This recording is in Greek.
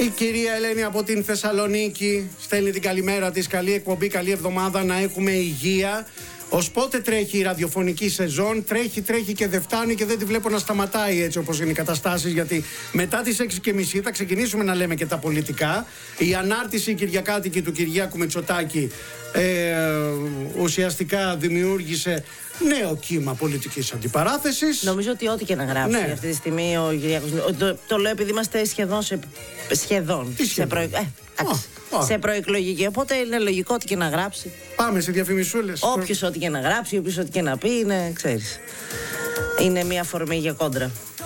Η κυρία Ελένη από την Θεσσαλονίκη στέλνει την καλημέρα της. Καλή εκπομπή, καλή εβδομάδα, να έχουμε υγεία. Ως πότε τρέχει η ραδιοφωνική σεζόν? Τρέχει και δεν φτάνει και δεν τη βλέπω να σταματάει έτσι όπως είναι οι καταστάσεις. Γιατί μετά τις 6:30 θα ξεκινήσουμε να λέμε και τα πολιτικά. Η ανάρτηση κυριακάτικη του Κυριάκου Μητσοτάκη ουσιαστικά δημιούργησε νέο κύμα πολιτικής αντιπαράθεσης. Νομίζω ότι ό,τι και να γράψει αυτή τη στιγμή ο Κυριάκος. Το λέω επειδή είμαστε σχεδόν σε προεκλογική. Οπότε είναι λογικό ό,τι και να γράψει. Πάμε σε διαφημισούλες. Όποιος ό,τι και να γράψει, όποιος ό,τι και να πει, ξέρεις. Είναι μια αφορμή για κόντρα.